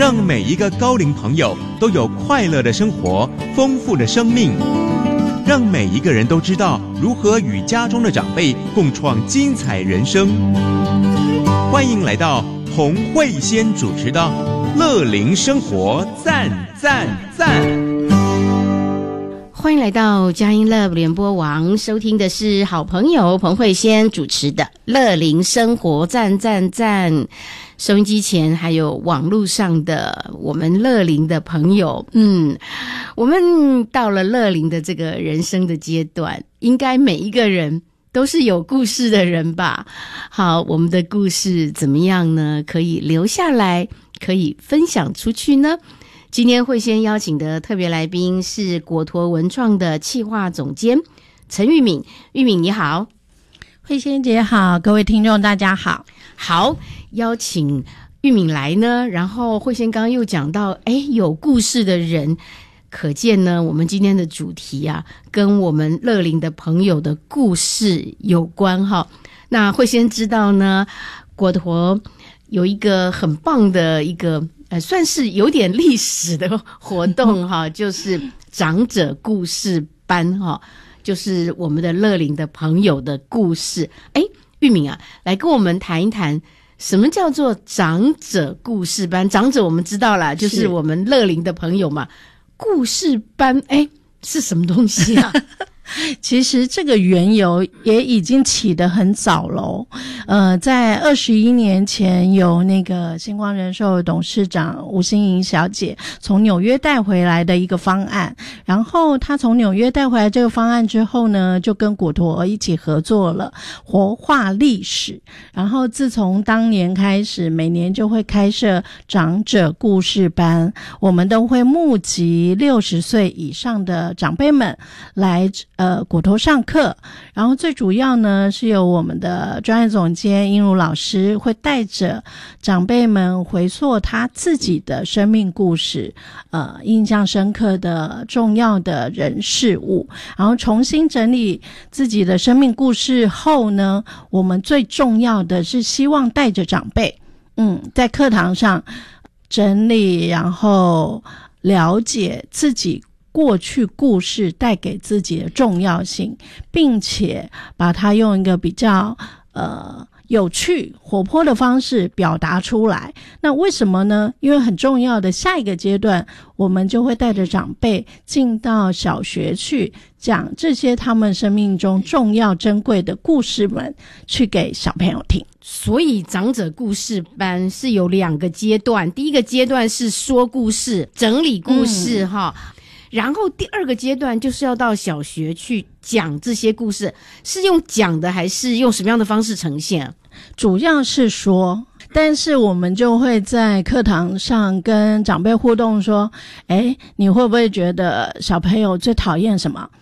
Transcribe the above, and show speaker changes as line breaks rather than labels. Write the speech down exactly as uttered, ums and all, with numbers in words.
让每一个高龄朋友都有快乐的生活，丰富的生命，让每一个人都知道如何与家中的长辈共创精彩人生。欢迎来到洪慧仙主持的乐龄生活赞赞赞。
欢迎来到佳音 Love 联播网，收听的是好朋友彭慧仙主持的乐龄生活赞赞赞。收音机前还有网络上的我们乐龄的朋友，嗯，我们到了乐龄的这个人生的阶段，应该每一个人都是有故事的人吧。好，我们的故事怎么样呢？可以留下来，可以分享出去呢？今天慧仙邀请的特别来宾是果陀文创的企划总监陈玉敏。玉敏你好。
慧仙姐好，各位听众大家好。
好，邀请玉敏来呢，然后慧仙刚刚又讲到诶有故事的人，可见呢我们今天的主题啊跟我们乐龄的朋友的故事有关哈。那慧仙知道呢果陀有一个很棒的一个呃，算是有点历史的活动哈，就是长者故事班哈，就是我们的乐龄的朋友的故事。哎，玉敏啊，来跟我们谈一谈什么叫做长者故事班？长者我们知道啦，就是我们乐龄的朋友嘛。故事班，哎，是什么东西啊？
其实这个缘由也已经起得很早喽，呃，在二十一年前，有那个星光人寿董事长吴欣莹小姐从纽约带回来的一个方案，然后她从纽约带回来这个方案之后呢，就跟果陀一起合作了活化历史，然后自从当年开始，每年就会开设长者故事班，我们都会募集六十岁以上的长辈们来呃，果陀上课，然后最主要呢是由我们的专业总监英如老师会带着长辈们回溯他自己的生命故事，呃，印象深刻的重要的人事物，然后重新整理自己的生命故事后呢，我们最重要的是希望带着长辈，嗯，在课堂上整理，然后了解自己过去故事带给自己的重要性，并且把它用一个比较呃有趣活泼的方式表达出来。那为什么呢？因为很重要的下一个阶段，我们就会带着长辈进到小学去讲这些他们生命中重要珍贵的故事们去给小朋友听。
所以长者故事班是有两个阶段，第一个阶段是说故事整理故事哈、嗯，然后第二个阶段就是要到小学去讲这些故事，是用讲的还是用什么样的方式呈现啊？
主要是说，但是我们就会在课堂上跟长辈互动说，诶，你会不会觉得小朋友最讨厌什么？